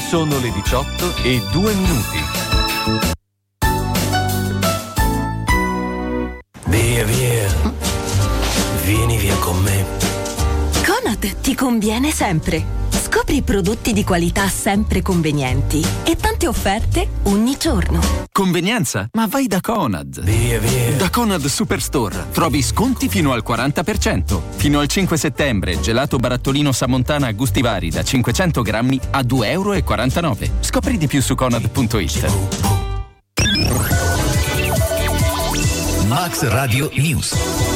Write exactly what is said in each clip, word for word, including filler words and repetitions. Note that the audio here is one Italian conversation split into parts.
Sono le diciotto e due minuti. Via, via. Vieni via con me. Conad ti conviene sempre. Scopri prodotti di qualità sempre convenienti e tante offerte ogni giorno. Convenienza? Ma vai da Conad. Via, via. Da Conad Superstore trovi sconti fino al quaranta per cento. Fino al cinque settembre, gelato barattolino Samontana a gusti vari da cinquecento grammi a due e quarantanove euro. Scopri di più su conad punto it. Max Radio News.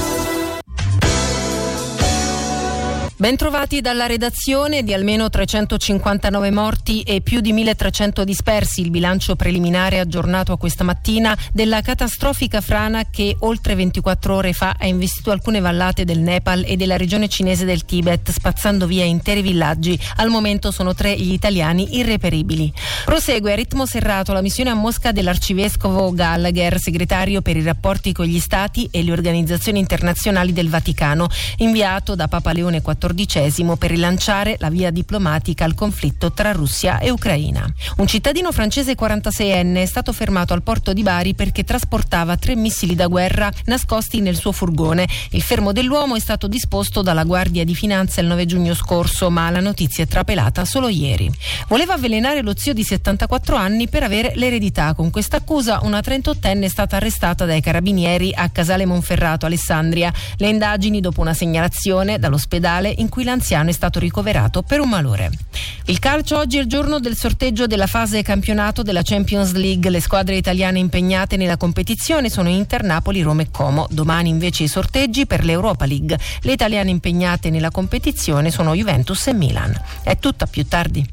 Bentrovati dalla redazione. Di almeno trecentocinquantanove morti e più di milletrecento dispersi il bilancio preliminare aggiornato a questa mattina della catastrofica frana che oltre ventiquattro ore fa ha investito alcune vallate del Nepal e della regione cinese del Tibet, spazzando via interi villaggi. Al momento sono tre gli italiani irreperibili. Prosegue a ritmo serrato la missione a Mosca dell'arcivescovo Gallagher, segretario per i rapporti con gli stati e le organizzazioni internazionali del Vaticano, inviato da Papa Leone quattordicesimo per rilanciare la via diplomatica al conflitto tra Russia e Ucraina. Un cittadino francese quarantaseienne è stato fermato al porto di Bari perché trasportava tre missili da guerra nascosti nel suo furgone. Il fermo dell'uomo è stato disposto dalla Guardia di Finanza il nove giugno scorso, ma la notizia è trapelata solo ieri. Voleva avvelenare lo zio di settantaquattro anni per avere l'eredità. Con questa accusa una trentottenne è stata arrestata dai carabinieri a Casale Monferrato, Alessandria. Le indagini dopo una segnalazione dall'ospedale in cui l'anziano è stato ricoverato per un malore. Il calcio: oggi è il giorno del sorteggio della fase campionato della Champions League. Le squadre italiane impegnate nella competizione sono Inter, Napoli, Roma e Como. Domani invece i sorteggi per l'Europa League. Le italiane impegnate nella competizione sono Juventus e Milan. È tutto, a più tardi.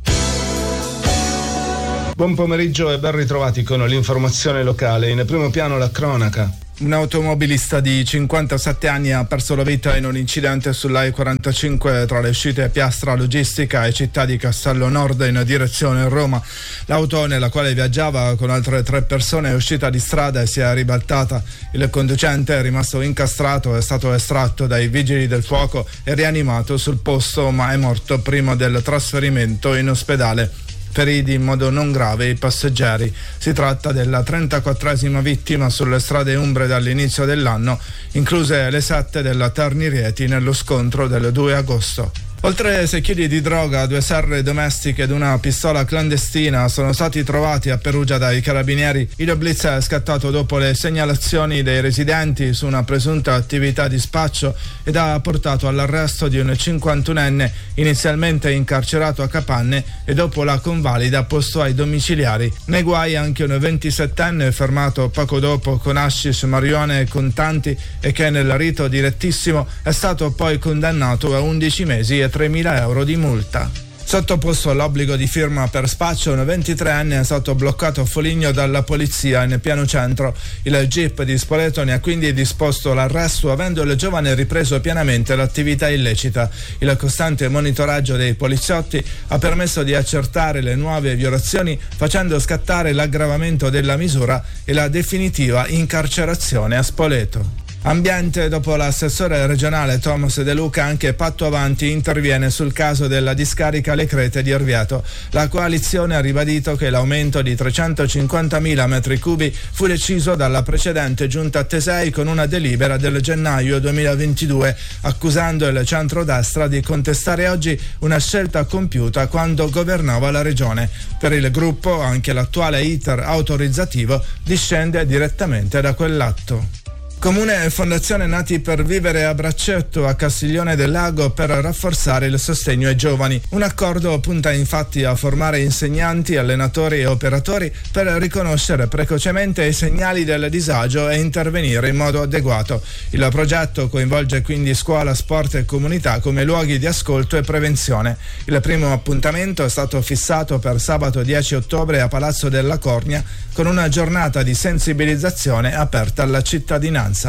Buon pomeriggio e ben ritrovati con l'informazione locale. In primo piano la cronaca. Un automobilista di cinquantasette anni ha perso la vita in un incidente sull'A E quarantacinque tra le uscite Piastra Logistica e Città di Castello Nord in direzione Roma. L'auto, nella quale viaggiava con altre tre persone, è uscita di strada e si è ribaltata. Il conducente è rimasto incastrato, è stato estratto dai vigili del fuoco e rianimato sul posto, ma è morto prima del trasferimento in ospedale. Feriti in modo non grave i passeggeri. Si tratta della trentaquattresima vittima sulle strade umbre dall'inizio dell'anno, incluse le sette della Terni Rieti nello scontro del due agosto. Oltre sei chili di droga, due serre domestiche ed una pistola clandestina sono stati trovati a Perugia dai carabinieri. Il blitz è scattato dopo le segnalazioni dei residenti su una presunta attività di spaccio ed ha portato all'arresto di un cinquantunenne inizialmente incarcerato a Capanne e dopo la convalida posto ai domiciliari. Nei guai anche un ventisettenne fermato poco dopo con hashish, marijuana e contanti e che nel rito direttissimo è stato poi condannato a undici mesi e tremila euro di multa. Sottoposto all'obbligo di firma per spaccio, un ventitreenne è stato bloccato a Foligno dalla polizia in piano centro. Il G I P di Spoleto ne ha quindi disposto l'arresto, avendo il giovane ripreso pienamente l'attività illecita. Il costante monitoraggio dei poliziotti ha permesso di accertare le nuove violazioni, facendo scattare l'aggravamento della misura e la definitiva incarcerazione a Spoleto. Ambiente: dopo l'assessore regionale Thomas De Luca, anche Patto Avanti interviene sul caso della discarica Le Crete di Orvieto. La coalizione ha ribadito che l'aumento di trecentocinquantamila metri cubi fu deciso dalla precedente giunta Tesei con una delibera del gennaio duemilaventidue, accusando il centrodestra di contestare oggi una scelta compiuta quando governava la regione. Per il gruppo anche l'attuale iter autorizzativo discende direttamente da quell'atto. Comune e fondazione nati per vivere a braccetto a Castiglione del Lago per rafforzare il sostegno ai giovani. Un accordo punta infatti a formare insegnanti, allenatori e operatori per riconoscere precocemente i segnali del disagio e intervenire in modo adeguato. Il progetto coinvolge quindi scuola, sport e comunità come luoghi di ascolto e prevenzione. Il primo appuntamento è stato fissato per sabato dieci ottobre a Palazzo della Cornia con una giornata di sensibilizzazione aperta alla cittadinanza.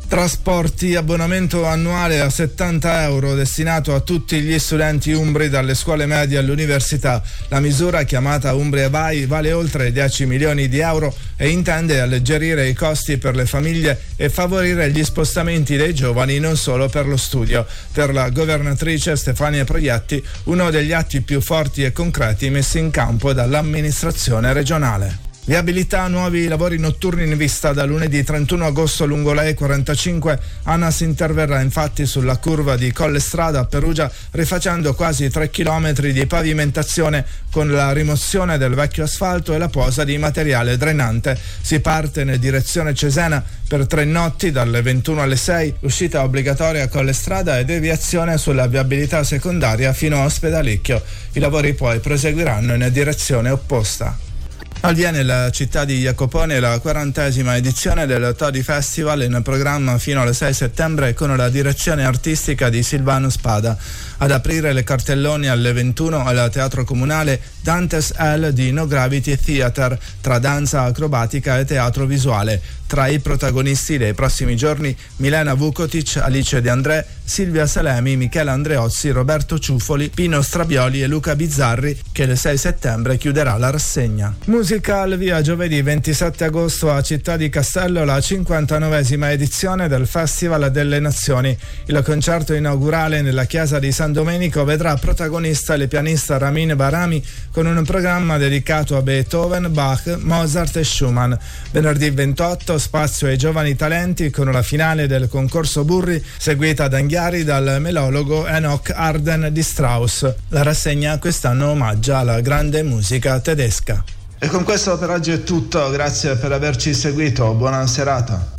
Trasporti, abbonamento annuale a settanta euro destinato a tutti gli studenti umbri dalle scuole medie all'università. La misura, chiamata Umbria Vai, vale oltre dieci milioni di euro e intende alleggerire i costi per le famiglie e favorire gli spostamenti dei giovani non solo per lo studio. Per la governatrice Stefania Proietti, uno degli atti più forti e concreti messi in campo dall'amministrazione regionale. Viabilità, nuovi lavori notturni in vista da lunedì trentuno agosto lungo la E quarantacinque. ANAS interverrà infatti sulla curva di Colle Strada a Perugia rifacendo quasi tre chilometri di pavimentazione con la rimozione del vecchio asfalto e la posa di materiale drenante. Si parte in direzione Cesena per tre notti dalle ventuno alle sei, uscita obbligatoria a Colle Strada e deviazione sulla viabilità secondaria fino a Ospedalicchio. I lavori poi proseguiranno in direzione opposta. Al via nella città di Jacopone la quarantesima edizione del Todi Festival, in programma fino al sei settembre con la direzione artistica di Silvano Spada. Ad aprire le cartelloni alle ventuno al Teatro Comunale Dante's Hell di No Gravity Theater, tra danza acrobatica e teatro visuale. Tra i protagonisti dei prossimi giorni Milena Vukotic, Alice De André, Silvia Salemi, Michela Andreozzi, Roberto Ciuffoli, Pino Strabioli e Luca Bizzarri, che il sei settembre chiuderà la rassegna. Musica al via giovedì ventisette agosto a Città di Castello la cinquantanovesima edizione del Festival delle Nazioni. Il concerto inaugurale nella chiesa di San Domenico vedrà protagonista il pianista Ramin Barami con un programma dedicato a Beethoven, Bach, Mozart e Schumann. Venerdì ventotto spazio ai giovani talenti con la finale del concorso Burri seguita ad Anghiari dal melologo Enoch Arden di Strauss. La rassegna quest'anno omaggia alla grande musica tedesca. E con questo per oggi è tutto, grazie per averci seguito, buona serata.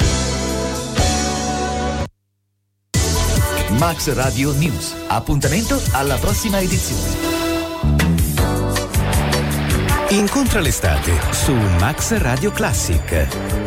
Max Radio News, appuntamento alla prossima edizione. Incontra l'estate su Max Radio Classic.